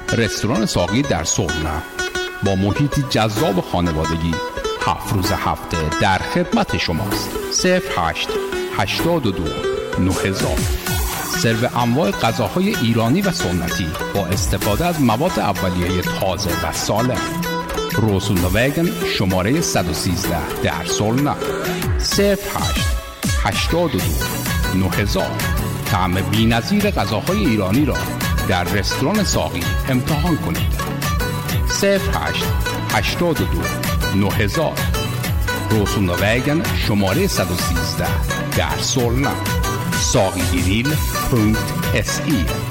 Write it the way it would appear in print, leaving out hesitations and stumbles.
رستوران ساقی در سرنا با محیطی جذاب خانوادگی 7 روز هفته در خدمت شماست. 0882 9000. سرو انواع غذاهای ایرانی و سنتی با استفاده از مواد اولیه تازه و سالم. روسوندووگن شماره 113 در سولنا. 0882 9000. طعم بی‌نظیر غذاهای ایرانی را در رستوران ساقی امتحان کنید. 0882 9000. روسوندووگن شماره 113 در سولنا. sagigril.se